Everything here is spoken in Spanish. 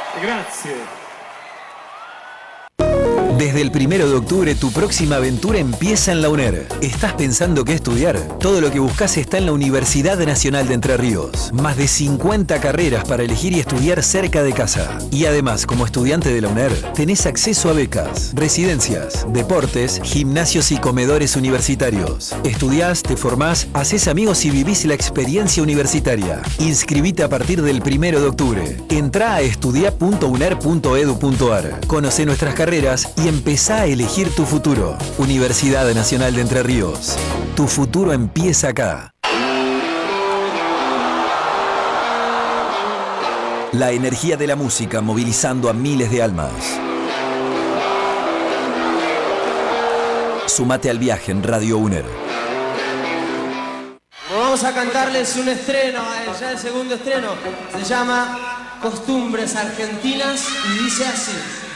Grazie. Desde el 1 de octubre tu próxima aventura empieza en la UNER. ¿Estás pensando qué estudiar? Todo lo que buscas está en la Universidad Nacional de Entre Ríos. Más de 50 carreras para elegir y estudiar cerca de casa. Y además, como estudiante de la UNER, tenés acceso a becas, residencias, deportes, gimnasios y comedores universitarios. Estudiás, te formás, hacés amigos y vivís la experiencia universitaria. Inscribite a partir del 1 de octubre. Entrá a estudia.uner.edu.ar. Conocé nuestras carreras y empezá a elegir tu futuro. Universidad Nacional de Entre Ríos. Tu futuro empieza acá. La energía de la música movilizando a miles de almas. Sumate al viaje en Radio UNER. Vamos a cantarles un estreno, ya el segundo estreno. Se llama Costumbres Argentinas y dice así.